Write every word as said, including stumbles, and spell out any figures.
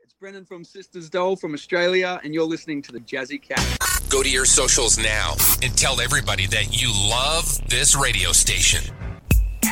It's Brendan from Sisters Doll from Australia, and you're listening to the Jazzy Cat. Go to your socials now and tell everybody that you love this radio station.